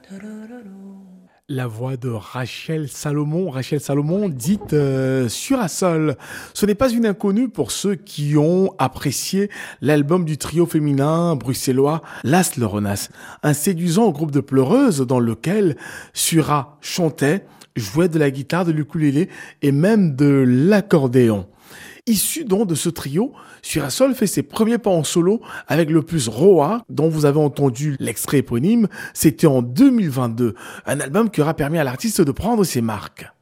La voix de Rachel Salomon dite Surasol. Ce n'est pas une inconnue pour ceux qui ont apprécié l'album du trio féminin bruxellois Las Loronas, un séduisant groupe de pleureuses dans lequel Sura chantait, jouait de la guitare, de l'ukulélé et même de l'accordéon. Issu donc de ce trio, Surasol fait ses premiers pas en solo avec l'opus Roa, dont vous avez entendu l'extrait éponyme. C'était en 2022, un album qui aura permis à l'artiste de prendre ses marques.